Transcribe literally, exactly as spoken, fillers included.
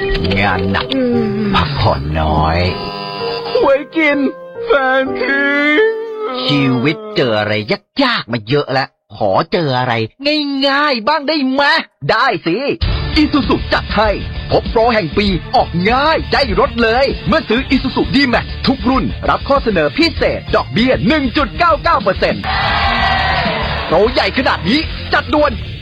งานหนักพักผ่อนน้อยไว้กินแฟนทิ้งชีวิตเจออะไรยากๆมาเยอะแล้วขอเจออะไรง่ายๆบ้างได้ไหมได้สิอีซูซูจัดให้พบโปรแห่งปีออกง่ายใจรถเลยเมื่อซื้ออีซูซูดีแม็กทุกรุ่นรับข้อเสนอพิเศษดอกเบี้ย หนึ่งจุดเก้าเก้าเปอร์เซ็นต์ โปรใหญ่ขนาดนี้จัดด่วน